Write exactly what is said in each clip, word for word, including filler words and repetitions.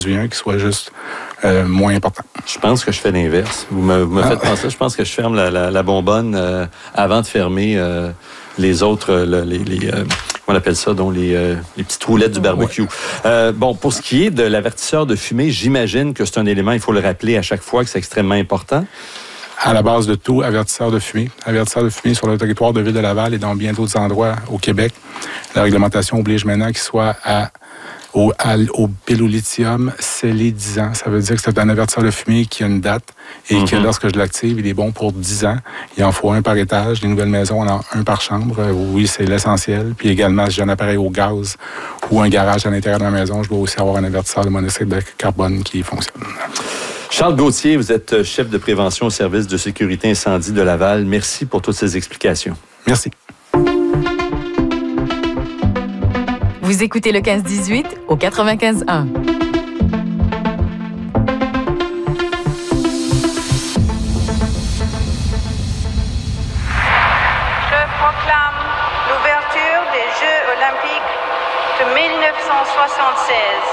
un qui soit juste euh, moins important. Je pense que je fais l'inverse. Vous me, vous me faites ah. penser, je pense que je ferme la, la, la bonbonne euh, avant de fermer euh, les autres, le, les, les euh, on appelle ça, donc les, euh, les petites roulettes du barbecue. Oui. Euh, bon, pour ce qui est de l'avertisseur de fumée, j'imagine que c'est un élément, il faut le rappeler à chaque fois, que c'est extrêmement important. À la base de tout, avertisseur de fumée. Avertisseur de fumée sur le territoire de Ville de Laval et dans bien d'autres endroits au Québec. La réglementation oblige maintenant qu'il soit à Au, à, au pile au lithium, scellé dix ans. Ça veut dire que c'est un avertisseur de fumée qui a une date et mm-hmm. que lorsque je l'active, il est bon pour dix ans. Il en faut un par étage. Les nouvelles maisons, on en a un par chambre. Oui, c'est l'essentiel. Puis également, si j'ai un appareil au gaz ou un garage à l'intérieur de la maison, je dois aussi avoir un avertisseur de monoxyde de carbone qui fonctionne. Charles Gauthier, vous êtes chef de prévention au service de sécurité incendie de Laval. Merci pour toutes ces explications. Merci. Vous écoutez le quinze dix-huit au quatre-vingt-quinze un. Je proclame l'ouverture des Jeux olympiques de mille neuf cent soixante-seize,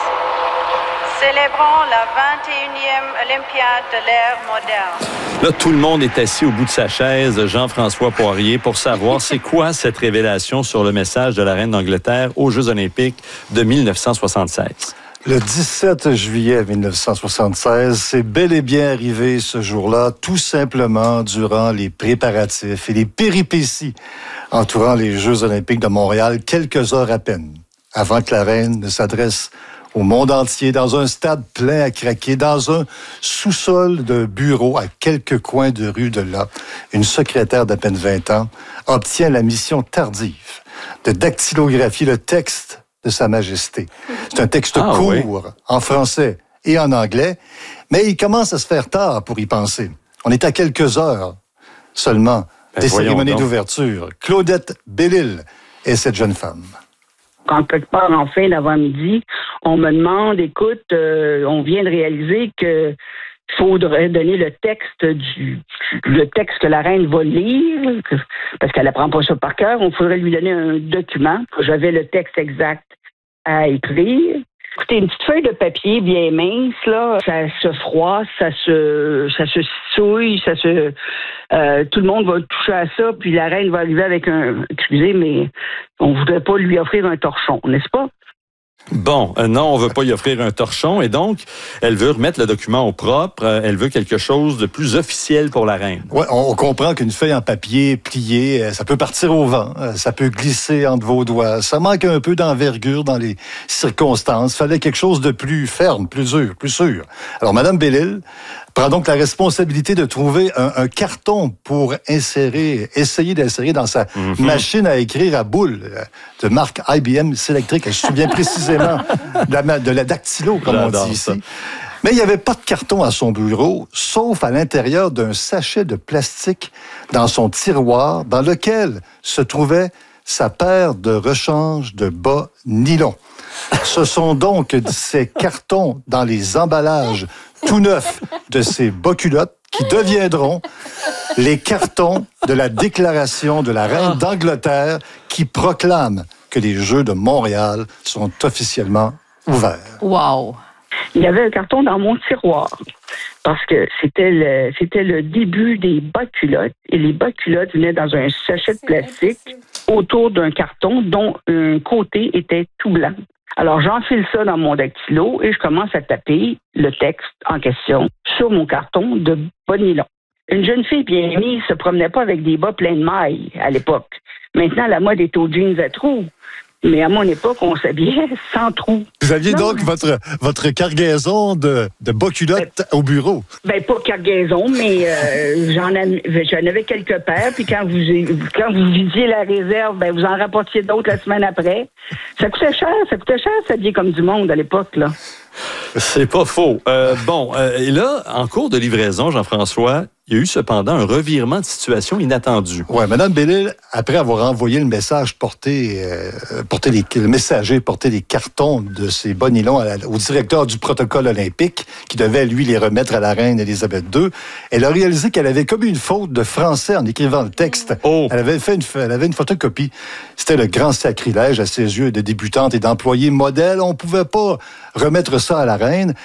célébrant la vingt et unième Olympiade de l'ère moderne. Là, tout le monde est assis au bout de sa chaise, Jean-François Poirier, pour savoir c'est quoi cette révélation sur le message de la reine d'Angleterre aux Jeux olympiques de mille neuf cent soixante-seize. Le dix-sept juillet mille neuf cent soixante-seize, c'est bel et bien arrivé ce jour-là, tout simplement durant les préparatifs et les péripéties entourant les Jeux olympiques de Montréal, quelques heures à peine avant que la reine ne s'adresse au monde entier, dans un stade plein à craquer, dans un sous-sol de bureau à quelques coins de rue de là. Une secrétaire d'à peine vingt ans obtient la mission tardive de dactylographier le texte de Sa Majesté. C'est un texte ah, court, oui. en français et en anglais, mais il commence à se faire tard pour y penser. On est à quelques heures seulement ben, des cérémonies donc. d'ouverture. Claudette Bellil est cette jeune femme. Quand quelque part en fin d'avant-midi, on me demande, écoute, euh, on vient de réaliser que il faudrait donner le texte du le texte que la reine va lire, parce qu'elle apprend pas ça par cœur. On faudrait lui donner un document. J'avais le texte exact à écrire. Écoutez, une petite feuille de papier bien mince, là, ça se froisse, ça se ça se souille, ça se euh, tout le monde va toucher à ça, puis la reine va arriver avec un excusez, mais on voudrait pas lui offrir un torchon, n'est-ce pas? Bon, euh, non, on veut pas y offrir un torchon, et donc, elle veut remettre le document au propre, euh, elle veut quelque chose de plus officiel pour la reine. Oui, on comprend qu'une feuille en papier pliée, ça peut partir au vent, ça peut glisser entre vos doigts, ça manque un peu d'envergure dans les circonstances, fallait quelque chose de plus ferme, plus dur, plus sûr. Alors, Madame Bellil prend donc la responsabilité de trouver un, un carton pour insérer, essayer d'insérer dans sa mm-hmm. machine à écrire à boule de marque I B M Selectric. Je me souviens précisément de la, de la dactylo, comme J'adore on dit ici. Ça. Mais il n'y avait pas de carton à son bureau, sauf à l'intérieur d'un sachet de plastique dans son tiroir, dans lequel se trouvait sa paire de rechange de bas nylon. Ce sont donc ces cartons dans les emballages tout neufs de ces bas culottes qui deviendront les cartons de la déclaration de la reine d'Angleterre qui proclame que les Jeux de Montréal sont officiellement ouverts. Wow! Il y avait un carton dans mon tiroir parce que c'était le, c'était le début des bas culottes et les bas culottes venaient dans un sachet de plastique autour d'un carton dont un côté était tout blanc. Alors, j'enfile ça dans mon dactylo et je commence à taper le texte en question sur mon carton de bas nylon. Une jeune fille bien mise se promenait pas avec des bas pleins de mailles à l'époque. Maintenant, la mode est aux jeans à trous. Mais à mon époque, on s'habillait sans trous. Vous aviez non, donc votre, votre cargaison de, de bas culottes ben, au bureau? Ben, pas cargaison, mais euh, j'en, avais, j'en avais quelques paires. Puis quand vous, quand vous vidiez la réserve, ben, vous en rapportiez d'autres la semaine après. Ça coûtait cher, ça coûtait cher s'habiller comme du monde à l'époque, là. C'est pas faux. Euh, bon, euh, et là, en cours de livraison, Jean-François, il y a eu cependant un revirement de situation inattendu. Oui, Mme Bellil, après avoir envoyé le message porté, euh, porté les, le messager porté les cartons de ses bas nylons au directeur du protocole olympique, qui devait, lui, les remettre à la reine Élisabeth deux, elle a réalisé qu'elle avait commis une faute de français en écrivant le texte. Oh. Elle avait fait une, elle avait une photocopie. C'était le grand sacrilège à ses yeux de débutante et d'employée modèle. On ne pouvait pas remettre ça à la reine.